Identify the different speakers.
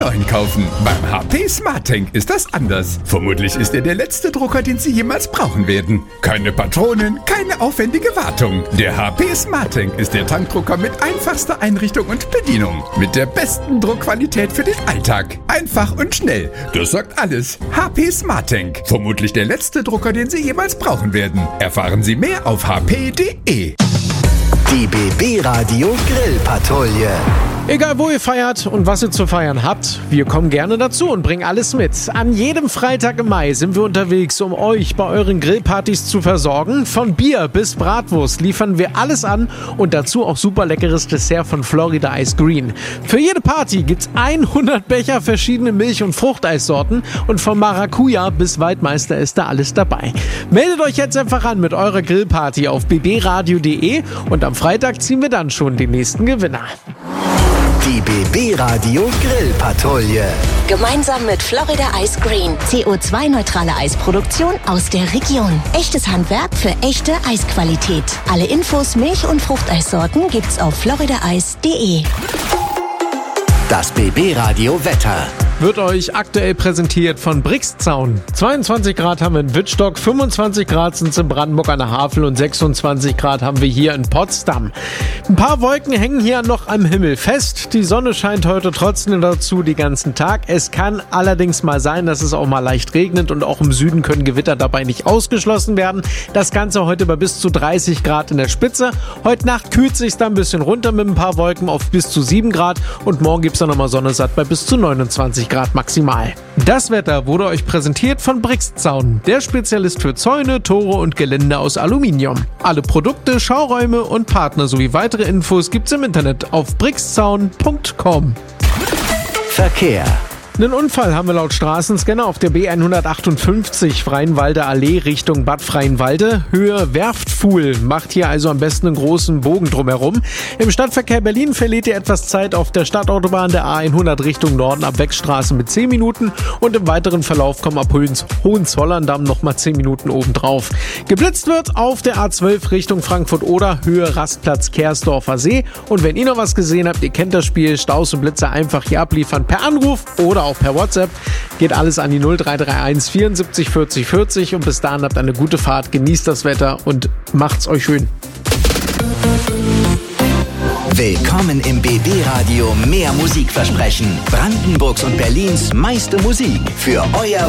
Speaker 1: Einkaufen. Beim HP Smart Tank ist das anders. Vermutlich ist er der letzte Drucker, den Sie jemals brauchen werden. Keine Patronen, keine aufwendige Wartung. Der HP Smart Tank ist der Tankdrucker mit einfachster Einrichtung und Bedienung. Mit der besten Druckqualität für den Alltag. Einfach und schnell. Das sagt alles. HP Smart Tank. Vermutlich der letzte Drucker, den Sie jemals brauchen werden. Erfahren Sie mehr auf hp.de.
Speaker 2: Die BB Radio Grillpatrouille.
Speaker 3: Egal wo ihr feiert und was ihr zu feiern habt, wir kommen gerne dazu und bringen alles mit. An jedem Freitag im Mai sind wir unterwegs, um euch bei euren Grillpartys zu versorgen. Von Bier bis Bratwurst liefern wir alles an und dazu auch super leckeres Dessert von Florida Ice Green. Für jede Party gibt's 100 Becher verschiedene Milch- und Fruchteissorten und von Maracuja bis Waldmeister ist da alles dabei. Meldet euch jetzt einfach an mit eurer Grillparty auf bbradio.de und am Freitag ziehen wir dann schon den nächsten Gewinner.
Speaker 2: Die BB Radio Grillpatrouille.
Speaker 4: Gemeinsam mit Florida Ice Green. CO2-neutrale Eisproduktion aus der Region. Echtes Handwerk für echte Eisqualität. Alle Infos, Milch- und Fruchteissorten gibt's auf floridaeis.de.
Speaker 2: Das BB Radio Wetter.
Speaker 3: Wird euch aktuell präsentiert von Brixzaun. 22 Grad haben wir in Wittstock, 25 Grad sind es in Brandenburg an der Havel und 26 Grad haben wir hier in Potsdam. Ein paar Wolken hängen hier noch am Himmel fest. Die Sonne scheint heute trotzdem dazu den ganzen Tag. Es kann allerdings mal sein, dass es auch mal leicht regnet und auch im Süden können Gewitter dabei nicht ausgeschlossen werden. Das Ganze heute bei bis zu 30 Grad in der Spitze. Heute Nacht kühlt sich dann ein bisschen runter mit ein paar Wolken auf bis zu 7 Grad und morgen gibt es dann nochmal Sonne satt bei bis zu 29 Grad maximal. Das Wetter wurde euch präsentiert von Brixzaun, der Spezialist für Zäune, Tore und Gelände aus Aluminium. Alle Produkte, Schauräume und Partner sowie weitere Infos gibt's im Internet auf brixzaun.com.
Speaker 2: Verkehr.
Speaker 3: Einen Unfall haben wir laut Straßenscanner auf der B158 Freienwalder Allee Richtung Bad Freienwalde. Höhe Werftfuhl. Macht hier also am besten einen großen Bogen drumherum. Im Stadtverkehr Berlin verliert ihr etwas Zeit auf der Stadtautobahn der A100 Richtung Norden ab Wegstraße mit 10 Minuten und im weiteren Verlauf kommen ab Hohenzollern-Damm nochmal 10 Minuten obendrauf. Geblitzt wird auf der A12 Richtung Frankfurt-Oder, Höhe Rastplatz Kersdorfer See. Und wenn ihr noch was gesehen habt, ihr kennt das Spiel, Staus und Blitzer einfach hier abliefern per Anruf oder auch per WhatsApp. Geht alles an die 0331 74 40 40 und bis dahin habt eine gute Fahrt, genießt das Wetter und macht's euch schön.
Speaker 2: Willkommen im BB Radio Mehr Musikversprechen. Brandenburgs und Berlins meiste Musik für euer